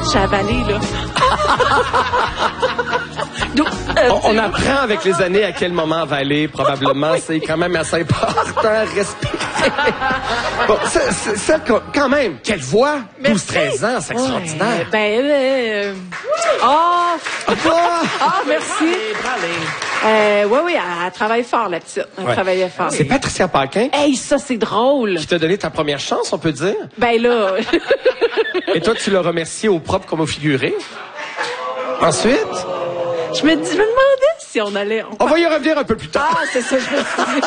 J'ai avalé, là. On apprend avec les années à quel moment avaler, probablement. C'est quand même assez important. Respirer. Bon, quand même, quelle voix! 12-13 ans, c'est extraordinaire. Merci. Oui, elle travaille fort, la petite. Elle travaillait fort. C'est Patricia Paquin. Hey, ça, c'est drôle. Qui t'a donné ta première chance, on peut dire. Ben là. Et toi, tu l'as remercié au propre comme au figuré. Ensuite? Je me demandais si on allait... On va y revenir un peu plus tard. Ah, c'est ça, je me suis dit.